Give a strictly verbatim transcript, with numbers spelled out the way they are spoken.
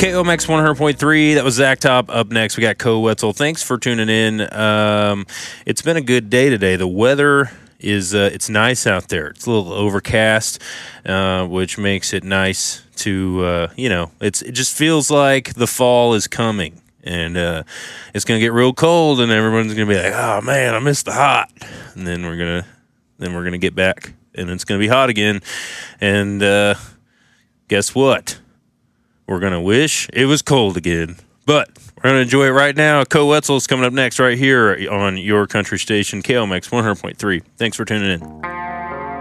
K O M X one hundred point three. That was Zach Top. Up next, we got Co Wetzel. Thanks for tuning in. Um, it's been a good day today. The weather is uh, it's nice out there. It's a little overcast, uh, which makes it nice to uh, you know. It's it just feels like the fall is coming, and uh, it's gonna get real cold, and everyone's gonna be like, "Oh man, I missed the hot," and then we're gonna then we're gonna get back, and it's gonna be hot again, and uh, guess what? We're going to wish it was cold again. But we're going to enjoy it right now. Co Wetzel is coming up next right here on your country station, K O M X one hundred point three. Thanks for tuning in.